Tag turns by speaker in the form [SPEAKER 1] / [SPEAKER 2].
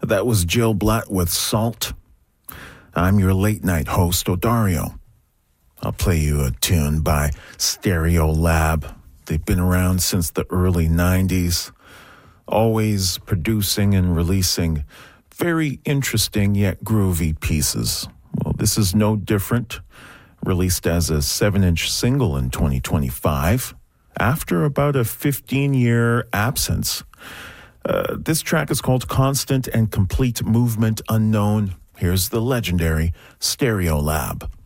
[SPEAKER 1] That was Jill Blatt with Salt. I'm your late night host, Odario. I'll play you a tune by Stereolab. They've been around since the early 90s, always producing and releasing very interesting yet groovy pieces. Well, this is no different. Released as a 7-inch single in 2025, after about a 15-year absence. This track is called Constant and Complete Movement Unknown. Here's the legendary Stereolab.